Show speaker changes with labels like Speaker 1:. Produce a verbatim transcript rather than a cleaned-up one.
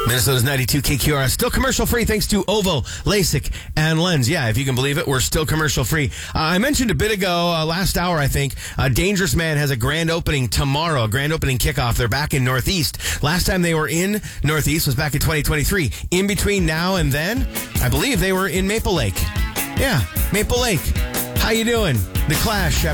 Speaker 1: Minnesota's ninety-two K Q R S. Still commercial free thanks to Ovo, LASIK, and Lens. Yeah, if you can believe it, we're still commercial free. Uh, I mentioned a bit ago, uh, last hour, I think, uh, Dangerous Man has a grand opening tomorrow, a grand opening kickoff. They're back in Northeast. Last time they were in Northeast was back in twenty twenty-three. In between now and then, I believe they were in Maple Lake. Yeah, Maple Lake. How you doing? The Clash.